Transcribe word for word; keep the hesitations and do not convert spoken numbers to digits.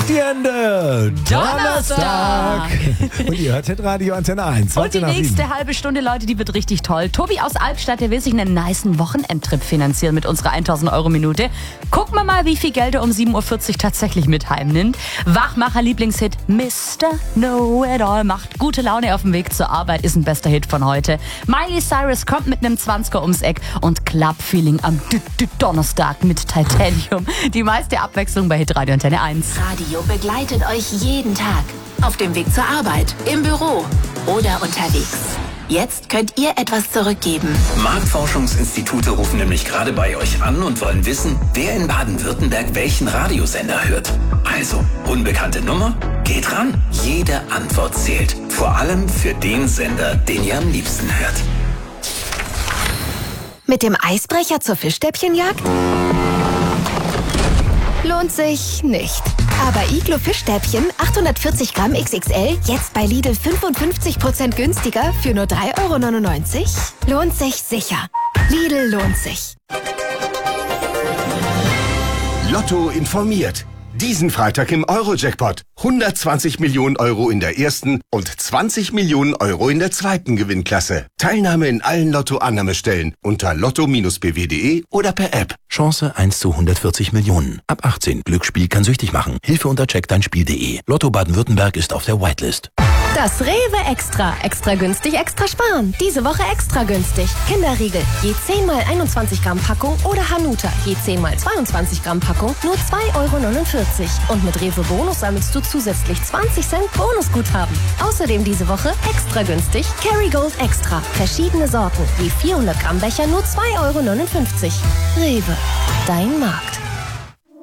Wochenende. Donnerstag. Und ihr hört Hitradio Antenne eins. Und die nächste halbe Stunde, Leute, die wird richtig toll. Tobi aus Albstadt, der will sich einen nicen Wochenendtrip finanzieren mit unserer tausend Euro Minute. Gucken wir mal, wie viel Geld er um sieben Uhr vierzig tatsächlich mit heimnimmt. Wachmacher Lieblingshit Mister Know-It-All macht gute Laune auf dem Weg zur Arbeit, ist ein bester Hit von heute. Miley Cyrus kommt mit einem zwanziger ums Eck und Club-Feeling am D -D Donnerstag mit Titanium. Die meiste Abwechslung bei Hitradio Antenne eins. Radio begleitet euch jeden Tag. Auf dem Weg zur Arbeit, im Büro oder unterwegs. Jetzt könnt ihr etwas zurückgeben. Marktforschungsinstitute rufen nämlich gerade bei euch an und wollen wissen, wer in Baden-Württemberg welchen Radiosender hört. Also, unbekannte Nummer? Geht ran. Jede Antwort zählt. Vor allem für den Sender, den ihr am liebsten hört. Mit dem Eisbrecher zur Fischstäbchenjagd? Lohnt sich nicht. Aber Iglo Fischstäbchen achthundertvierzig Gramm X X L jetzt bei Lidl fünfundfünfzig Prozent günstiger für nur drei Euro neunundneunzig? Lohnt sich sicher. Lidl lohnt sich. Lotto informiert. Diesen Freitag im Euro-Jackpot. hundertzwanzig Millionen Euro in der ersten und zwanzig Millionen Euro in der zweiten Gewinnklasse. Teilnahme in allen Lotto-Annahmestellen unter lotto Bindestrich b w punkt de oder per App. Chance eins zu hundertvierzig Millionen. Ab achtzehn. Glücksspiel kann süchtig machen. Hilfe unter check dein Spiel punkt de. Lotto Baden-Württemberg ist auf der Whitelist. Das Rewe Extra. Extra günstig, extra sparen. Diese Woche extra günstig. Kinderriegel, je zehn mal einundzwanzig Gramm Packung oder Hanuta, je zehn mal zweiundzwanzig Gramm Packung, nur zwei Euro neunundvierzig. Und mit Rewe Bonus sammelst du zusätzlich zwanzig Cent Bonusguthaben. Außerdem diese Woche extra günstig Kerrygold Extra. Verschiedene Sorten, je vierhundert Gramm Becher, nur zwei Euro neunundfünfzig. Rewe, dein Markt.